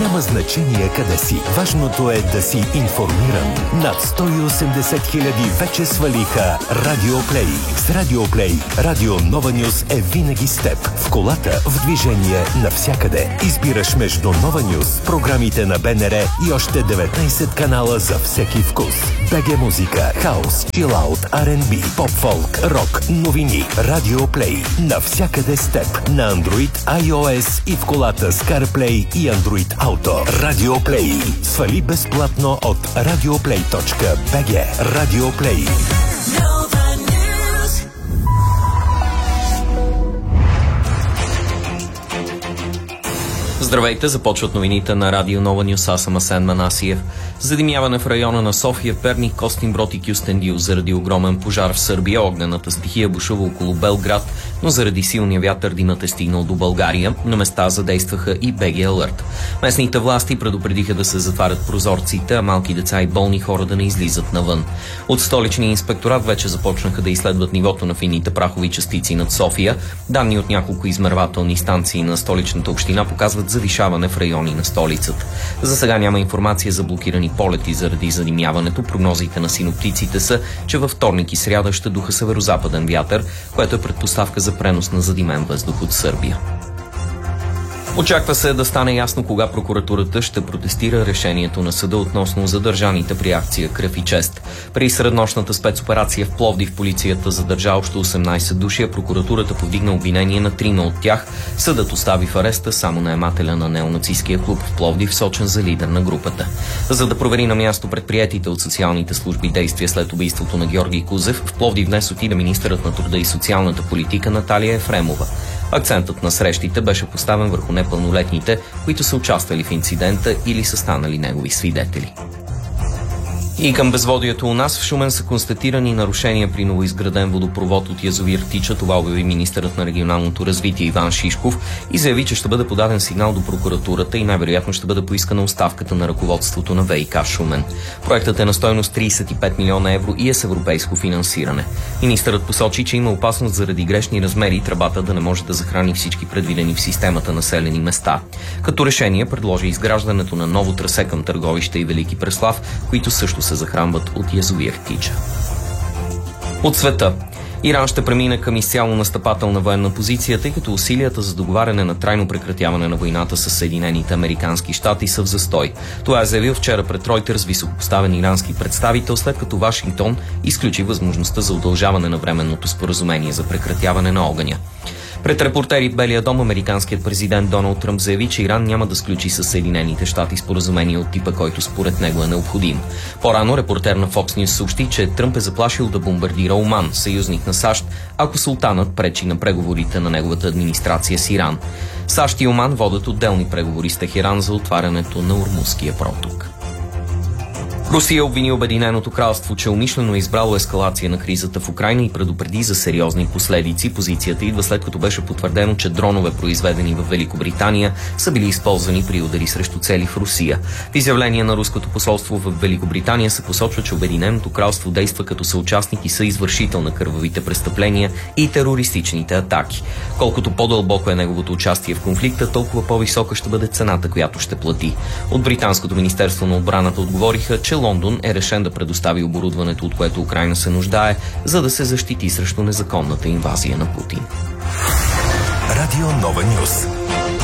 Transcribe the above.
Няма значение къде си. Важното е да си информиран. Над 180 хиляди вече свалиха Радио Плей. С Радио Плей Радио Нова Нюс е винаги с теб. В колата, в движение, навсякъде. Избираш между Нова Нюс, програмите на БНР и още 19 канала за всеки вкус. БГ музика, хаус, чилаут, R&B, поп-фолк, рок, новини. Радио Плей. Навсякъде с теб. На Android, iOS и в колата с CarPlay и Android Auto. Радио Плей. Свали безплатно от radioplay.bg. Радио Плей. Здравейте, започват новините на Радио Нова Нюс. Аз съм Асен Манасиев. Задимяване в района на София, Перник, Костинброд и Кюстендил заради огромен пожар в Сърбия. Огнената стихия бушува около Белград, но заради силния вятър димът е стигнал до България. На места задействаха и БГ Алърт. Местните власти предупредиха да се затварят прозорците, а малки деца и болни хора да не излизат навън. От столичния инспекторат вече започнаха да изследват нивото на финните прахови частици над София. Данни от няколко измервателни станции на столичната община показват завишаване в райони на столицата. За сега няма информация за блокирани полети заради задимяването. Прогнозите на синоптиците са, че във вторник и сряда ще духа северозападен вятър, което е предпоставка за пренос на задимен въздух от Сърбия. Очаква се да стане ясно кога прокуратурата ще протестира решението на съда относно задържаните при акция Кръв и чест. При среднощната спецоперация в Пловдив полицията задържа общо 18 души, а прокуратурата повдигна обвинение на 3 от тях. Съдът остави в ареста само наемателя на неонацистския клуб в Пловдив, сочен за лидер на групата. За да провери на място предприетите от социалните служби действия след убийството на Георги Кузев, в Пловдив днес отиде министърът на труда и социалната политика Наталия Ефремова. Акцентът на срещите беше поставен върху непълнолетните, които са участвали в инцидента или са станали негови свидетели. И към безводието у нас в Шумен са констатирани нарушения при новоизграден водопровод от язовир Тича. Това обяви министърът на регионалното развитие Иван Шишков и заяви, че ще бъде подаден сигнал до прокуратурата и най-вероятно ще бъде поискана оставката на ръководството на ВиК Шумен. Проектът е на стойност 35 милиона евро и е с европейско финансиране. Министърът посочи, че има опасност заради грешни размери тръбата да не може да захрани всички предвидени в системата населени места. Като решение предложи изграждането на ново трасе към Търговище и Велики Преслав, които също се захранват от язовир Тича. От света. Иран ще премине към изцяло настъпателна военна позиция, тъй като усилията за договаряне на трайно прекратяване на войната с Съединените американски щати са в застой. Това е заявил вчера пред Ройтерс високопоставен ирански представител, след като Вашингтон изключи възможността за удължаване на временното споразумение за прекратяване на огъня. Пред репортери в Белия дом американският президент Доналд Тръмп заяви, че Иран няма да сключи с Съединените щати споразумение от типа, който според него е необходим. По-рано репортер на Fox News съобщи, че Тръмп е заплашил да бомбардира Оман, съюзник на САЩ, ако султанът пречи на преговорите на неговата администрация с Иран. САЩ и Оман водят отделни преговори с Техеран за отварянето на Ормузския проток. Русия обвини Обединеното кралство, че умишлено е избрало ескалация на кризата в Украйна и предупреди за сериозни последици. Позицията идва след като беше потвърдено, че дронове, произведени в Великобритания, са били използвани при удари срещу цели в Русия. В изявление на руското посолство в Великобритания се посочва, че Обединеното кралство действа като съучастник и съизвършител на кървавите престъпления и терористичните атаки. Колкото по-дълбоко е неговото участие в конфликта, толкова по-висока ще бъде цената, която ще плати. От британското министерство на отбраната отговориха, че Лондон е решен да предостави оборудването, от което Украйна се нуждае, за да се защити срещу незаконната инвазия на Путин. Радио Нова Нюс.